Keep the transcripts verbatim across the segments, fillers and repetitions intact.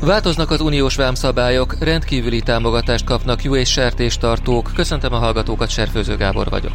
Változnak az uniós vámszabályok, rendkívüli támogatást kapnak juh és sertéstartók. Köszöntöm a hallgatókat, Serfőző Gábor vagyok.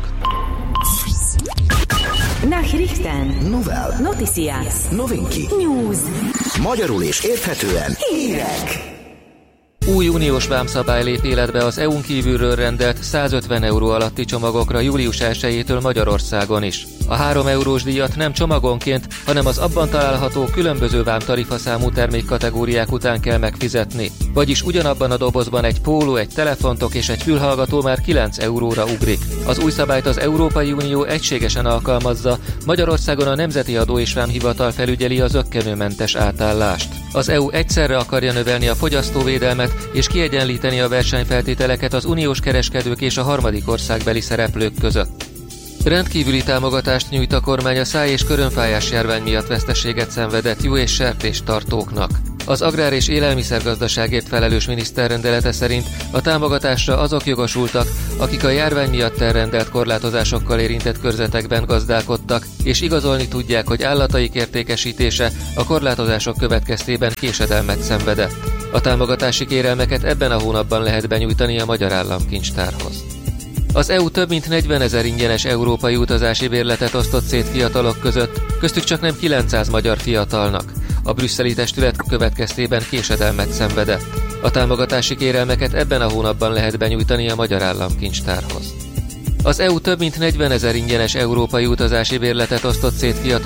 Nachrichten. Novel. Noticias. Novinki. News. Magyarul és érthetően. Hírek. Új uniós vámszabály lép életbe az é u-n kívülről rendelt százötven euró alatti csomagokra július elsejétől Magyarországon is. A három eurós díjat nem csomagonként, hanem az abban található különböző vámtarifaszámú termékkategóriák után kell megfizetni. Vagyis ugyanabban a dobozban egy póló, egy telefontok és egy fülhallgató már kilenc euróra ugrik. Az új szabályt az Európai Unió egységesen alkalmazza, Magyarországon a Nemzeti Adó és Vámhivatal felügyeli a zökkenőmentes átállást. Az é u egyszerre akarja növelni a fogyasztóvédelmet és kiegyenlíteni a versenyfeltételeket az uniós kereskedők és a harmadik országbeli szereplők között. Rendkívüli támogatást nyújt a kormány a száj- és körömfájás járvány miatt veszteséget szenvedett juh- és sertéstartóknak. Az agrár- és élelmiszergazdaságért felelős miniszter rendelete szerint a támogatásra azok jogosultak, akik a járvány miatt elrendelt korlátozásokkal érintett körzetekben gazdálkodtak, és igazolni tudják, hogy állataik értékesítése a korlátozások következtében késedelmet szenvedett. A támogatási kérelmeket ebben a hónapban lehet benyújtani a Magyar Államkincstárhoz. Az é u több mint negyvenezer ingyenes európai utazási bérletet osztott szét fiatalok között, köztük csaknem kilencszáz magyar fiatalnak. A brüsszeli testület következtében késedelmet szenvedett. A támogatási kérelmeket ebben a hónapban lehet benyújtani a Magyar Államkincstárhoz. Az é u több mint negyvenezer ingyenes európai utazási bérletet osztott szét fiatalok